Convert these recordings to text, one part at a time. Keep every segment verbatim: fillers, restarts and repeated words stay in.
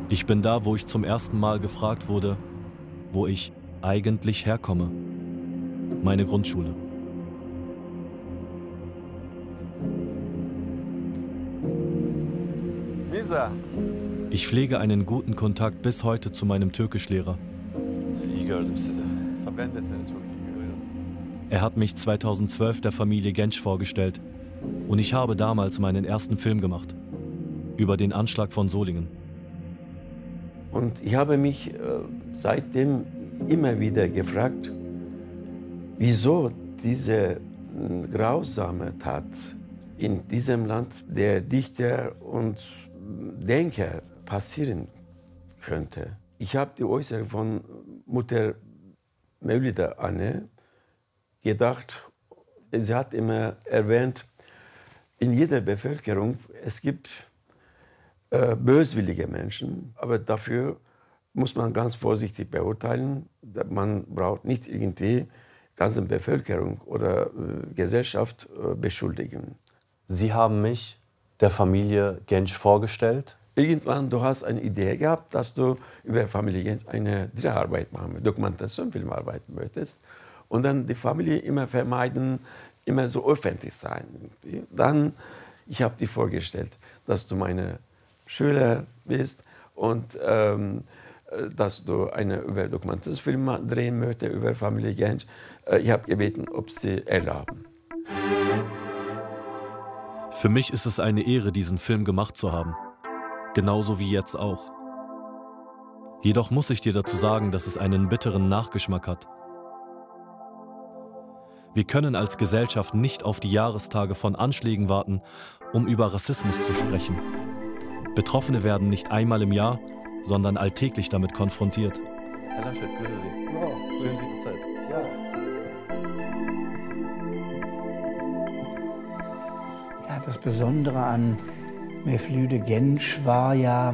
Ich bin da, wo ich zum ersten Mal gefragt wurde, wo ich eigentlich herkomme. Meine Grundschule. Mirza. Ich pflege einen guten Kontakt bis heute zu meinem Türkischlehrer. İyi gördüm sizi. Ben de seni çok iyi görüyorum. Er hat mich zweitausendzwölf der Familie Genç vorgestellt und ich habe damals meinen ersten Film gemacht. Über den Anschlag von Solingen. Und ich habe mich äh, seitdem immer wieder gefragt, wieso diese äh, grausame Tat in diesem Land der Dichter und Denker passieren könnte. Ich habe die Äußerung von Mutter Mevlida Anne gedacht. Sie hat immer erwähnt, in jeder Bevölkerung es gibt äh, böswillige Menschen, aber dafür muss man ganz vorsichtig beurteilen. Man braucht nicht irgendwie die ganze Bevölkerung oder äh, Gesellschaft äh, beschuldigen. Sie haben mich der Familie Genç vorgestellt. Irgendwann du hast eine Idee gehabt, dass du über Familie Genç eine Dreharbeit machen möchtest, Dokumentation-Filmarbeit möchtest. Und dann die Familie immer vermeiden, immer so öffentlich sein. Dann, ich habe dir vorgestellt, dass du meine Schüler bist und ähm, dass du eine über Dokumentationsfilm drehen möchtest, über Familie Genç. Ich habe gebeten, ob sie erlauben. Für mich ist es eine Ehre, diesen Film gemacht zu haben. Genauso wie jetzt auch. Jedoch muss ich dir dazu sagen, dass es einen bitteren Nachgeschmack hat. Wir können als Gesellschaft nicht auf die Jahrestage von Anschlägen warten, um über Rassismus zu sprechen. Betroffene werden nicht einmal im Jahr, sondern alltäglich damit konfrontiert. Herr Laschet, grüße Sie. Ja, Schön, Sie die Zeit. Ja. Ja, das Besondere an Mevlüde Genç war ja,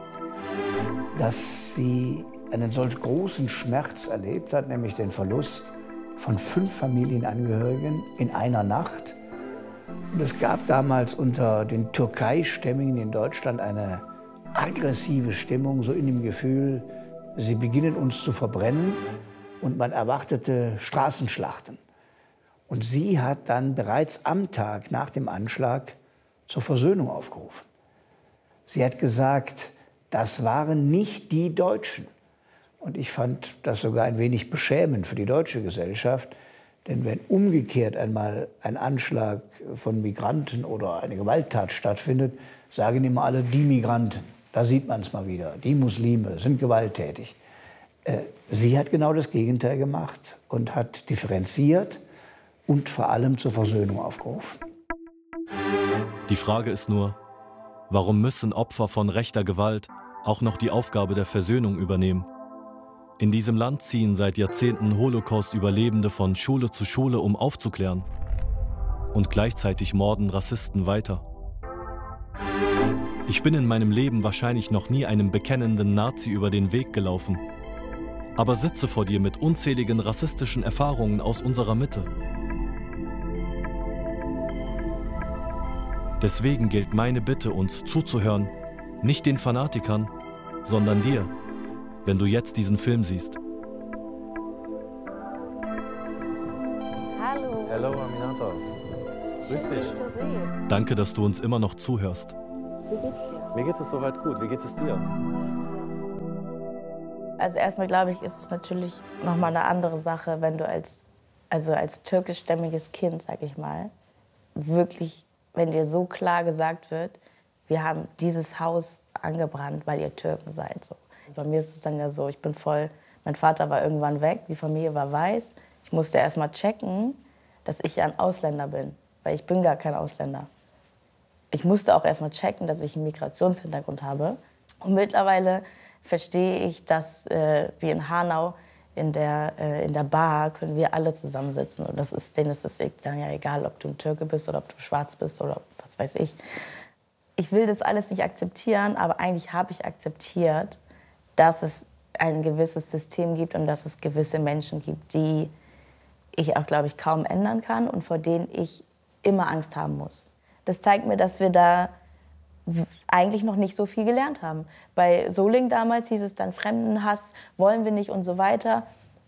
dass sie einen solch großen Schmerz erlebt hat, nämlich den Verlust von fünf Familienangehörigen in einer Nacht. Und es gab damals unter den Türkeistämmigen in Deutschland eine aggressive Stimmung, so in dem Gefühl, sie beginnen uns zu verbrennen, und man erwartete Straßenschlachten. Und sie hat dann bereits am Tag nach dem Anschlag zur Versöhnung aufgerufen. Sie hat gesagt, das waren nicht die Deutschen. Und ich fand das sogar ein wenig beschämend für die deutsche Gesellschaft. Denn wenn umgekehrt einmal ein Anschlag von Migranten oder eine Gewalttat stattfindet, sagen immer alle, die Migranten. Da sieht man es mal wieder. Die Muslime sind gewalttätig. Äh, sie hat genau das Gegenteil gemacht und hat differenziert und vor allem zur Versöhnung aufgerufen. Die Frage ist nur, warum müssen Opfer von rechter Gewalt auch noch die Aufgabe der Versöhnung übernehmen? In diesem Land ziehen seit Jahrzehnten Holocaust-Überlebende von Schule zu Schule, um aufzuklären. Und gleichzeitig morden Rassisten weiter. Ich bin in meinem Leben wahrscheinlich noch nie einem bekennenden Nazi über den Weg gelaufen, aber sitze vor dir mit unzähligen rassistischen Erfahrungen aus unserer Mitte. Deswegen gilt meine Bitte, uns zuzuhören, nicht den Fanatikern, sondern dir, wenn du jetzt diesen Film siehst. Hallo. Hallo, Aminatos. Schön, dich zu sehen. Danke, dass du uns immer noch zuhörst. Wie geht's dir? Mir geht es soweit gut. Wie geht es dir? Also erstmal glaube ich, ist es natürlich noch mal eine andere Sache, wenn du als, also als türkischstämmiges Kind, sag ich mal, wirklich, wenn dir so klar gesagt wird, wir haben dieses Haus angebrannt, weil ihr Türken seid. So. Bei mir ist es dann ja so, ich bin voll, mein Vater war irgendwann weg, die Familie war weiß. Ich musste erst mal checken, dass ich ja ein Ausländer bin, weil ich bin gar kein Ausländer. Ich musste auch erst mal checken, dass ich einen Migrationshintergrund habe. Und mittlerweile verstehe ich, dass äh, wir in Hanau in der, äh, in der Bar können wir alle zusammensitzen. Und das ist, denen ist es dann ja egal, ob du ein Türke bist oder ob du schwarz bist oder was weiß ich. Ich will das alles nicht akzeptieren, aber eigentlich habe ich akzeptiert, dass es ein gewisses System gibt und dass es gewisse Menschen gibt, die ich auch, glaube ich, kaum ändern kann und vor denen ich immer Angst haben muss. Das zeigt mir, dass wir da eigentlich noch nicht so viel gelernt haben. Bei Solingen damals hieß es dann Fremdenhass, wollen wir nicht und so weiter.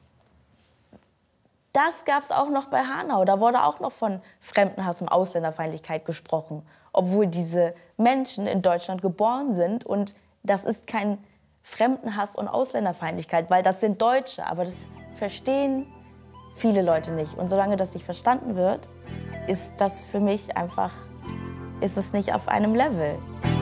Das gab es auch noch bei Hanau. Da wurde auch noch von Fremdenhass und Ausländerfeindlichkeit gesprochen. Obwohl diese Menschen in Deutschland geboren sind. Und das ist kein Fremdenhass und Ausländerfeindlichkeit, weil das sind Deutsche. Aber das verstehen viele Leute nicht. Und solange das nicht verstanden wird, ist das für mich einfach, ist es nicht auf einem Level.